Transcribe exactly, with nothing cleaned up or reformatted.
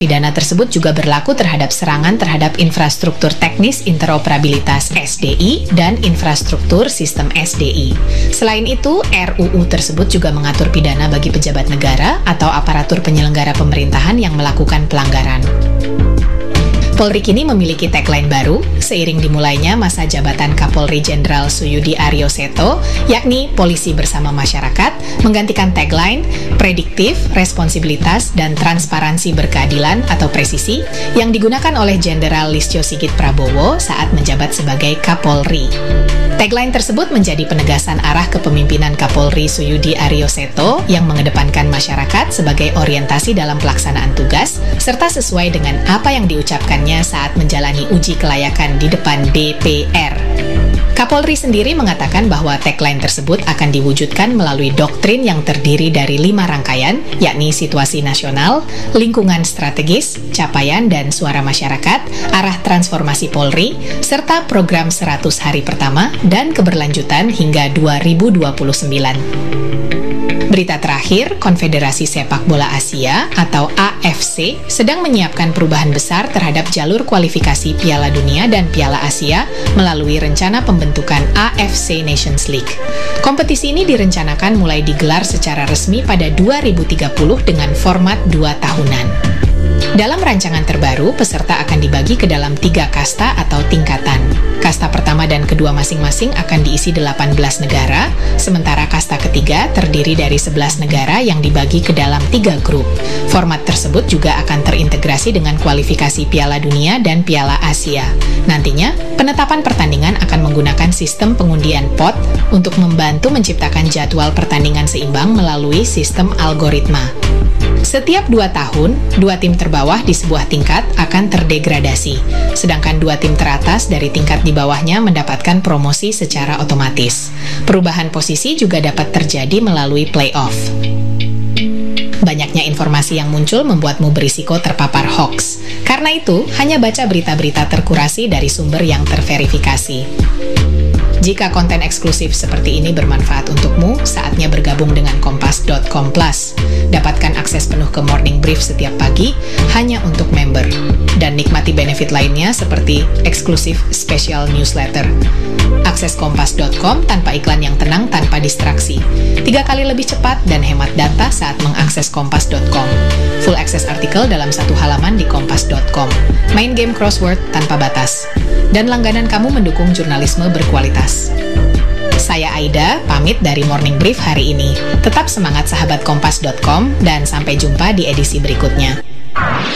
Pidana tersebut juga berlaku terhadap serangan terhadap infrastruktur teknis interoperabilitas S D I dan infrastruktur sistem S D I. Selain itu, R U U tersebut juga mengatur pidana bagi pejabat negara atau aparatur penyelenggara pemerintahan yang melakukan pelanggaran. Polri kini memiliki tagline baru, seiring dimulainya masa jabatan Kapolri Jenderal Suyudi Aryo Seto, yakni Polisi Bersama Masyarakat, menggantikan tagline Prediktif, Responsibilitas, dan Transparansi Berkeadilan atau Presisi, yang digunakan oleh Jenderal Listio Sigit Prabowo saat menjabat sebagai Kapolri. Tagline tersebut menjadi penegasan arah kepemimpinan Kapolri Suyudi Aryo Seto yang mengedepankan masyarakat sebagai orientasi dalam pelaksanaan tugas, serta sesuai dengan apa yang diucapkannya saat menjalani uji kelayakan di depan D P R. Kapolri sendiri mengatakan bahwa tagline tersebut akan diwujudkan melalui doktrin yang terdiri dari lima rangkaian, yakni situasi nasional, lingkungan strategis, capaian dan suara masyarakat, arah transformasi Polri, serta program seratus hari pertama dan keberlanjutan hingga dua ribu dua puluh sembilan. Berita terakhir, Konfederasi Sepak Bola Asia atau A F C sedang menyiapkan perubahan besar terhadap jalur kualifikasi Piala Dunia dan Piala Asia melalui rencana pembentukan A F C Nations League. Kompetisi ini direncanakan mulai digelar secara resmi pada dua ribu tiga puluh dengan format dua tahunan. Dalam rancangan terbaru, peserta akan dibagi ke dalam tiga kasta atau tingkatan. Kasta pertama dan kedua masing-masing akan diisi delapan belas negara, sementara kasta ketiga terdiri dari sebelas negara yang dibagi ke dalam tiga grup. Format tersebut juga akan terintegrasi dengan kualifikasi Piala Dunia dan Piala Asia. Nantinya, penetapan pertandingan akan menggunakan sistem pengundian pot untuk membantu menciptakan jadwal pertandingan seimbang melalui sistem algoritma. Setiap dua tahun, dua tim terbawah di sebuah tingkat akan terdegradasi, sedangkan dua tim teratas dari tingkat di bawahnya mendapatkan promosi secara otomatis. Perubahan posisi juga dapat terjadi melalui playoff. Banyaknya informasi yang muncul membuatmu berisiko terpapar hoax. Karena itu, hanya baca berita-berita terkurasi dari sumber yang terverifikasi. Jika konten eksklusif seperti ini bermanfaat untukmu, saatnya bergabung dengan kompas dot com plus. Dapatkan akses penuh ke Morning Brief setiap pagi hanya untuk member. Dan nikmati benefit lainnya seperti eksklusif special newsletter. Akses kompas dot com tanpa iklan yang tenang tanpa distraksi. Tiga kali lebih cepat dan hemat data saat mengakses kompas dot com. Full access artikel dalam satu halaman di kompas dot com. Main game crossword tanpa batas. Dan langganan kamu mendukung jurnalisme berkualitas. Saya Aida, pamit dari Morning Brief hari ini. Tetap semangat sahabat kompas dot com dan sampai jumpa di edisi berikutnya.